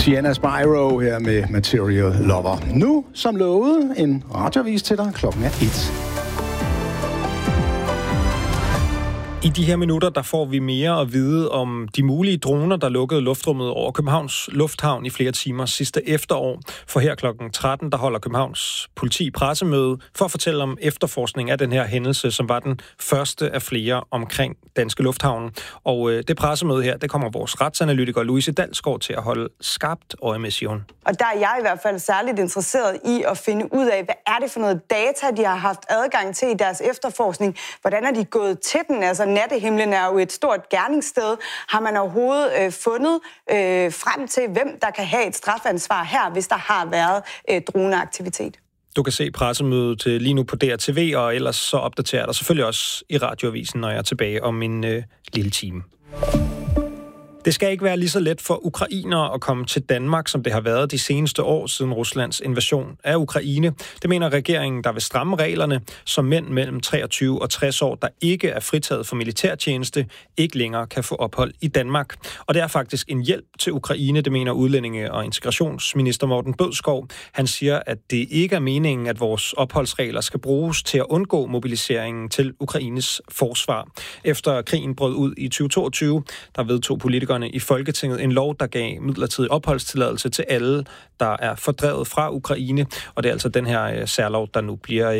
Sienna Spyro her med Material Lover. Nu, som lovet, en radioavis til dig. Klokken er 1. I de her minutter, der får vi mere at vide om de mulige droner, der lukkede luftrummet over Københavns Lufthavn i flere timer sidste efterår. For her klokken 13, der holder Københavns politi pressemøde for at fortælle om efterforskning af den her hændelse, som var den første af flere omkring Danske Lufthavn. Og det pressemøde her, det kommer vores retsanalytiker Louise Dalsgaard til at holde skarpt øje med, siger hun. Og der er jeg i hvert fald særligt interesseret i at finde ud af, hvad er det for noget data, de har haft adgang til i deres efterforskning? Hvordan er de gået til den? Altså, nattehimlen er jo et stort gerningssted. Har man overhovedet fundet frem til, hvem der kan have et strafansvar her, hvis der har været droneaktivitet? Du kan se pressemødet lige nu på DRTV, og ellers så opdaterer der selvfølgelig også i radioavisen, når jeg er tilbage om en lille time. Det skal ikke være lige så let for ukrainere at komme til Danmark, som det har været de seneste år siden Ruslands invasion af Ukraine. Det mener regeringen, der vil stramme reglerne, så mænd mellem 23 og 60 år, der ikke er fritaget for militærtjeneste, ikke længere kan få ophold i Danmark. Og det er faktisk en hjælp til Ukraine, det mener udlændinge- og integrationsminister Morten Bødskov. Han siger, at det ikke er meningen, at vores opholdsregler skal bruges til at undgå mobiliseringen til Ukraines forsvar. Efter krigen brød ud i 2022, der vedtog politikere i Folketinget en lov, der gav midlertidig opholdstilladelse til alle, der er fordrevet fra Ukraine. Og det er altså den her særlov, der nu bliver